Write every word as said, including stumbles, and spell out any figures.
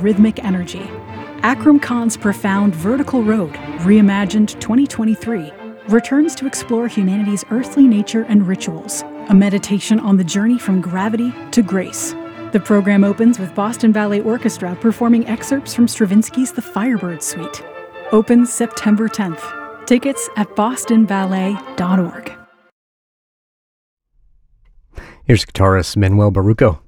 rhythmic energy. Akram Khan's profound Vertical Road, reimagined twenty twenty-three, returns to explore humanity's earthly nature and rituals, a meditation on the journey from gravity to grace. The program opens with Boston Ballet Orchestra performing excerpts from Stravinsky's The Firebird Suite. Opens September tenth. Tickets at boston ballet dot org. Here's guitarist Manuel Baruco.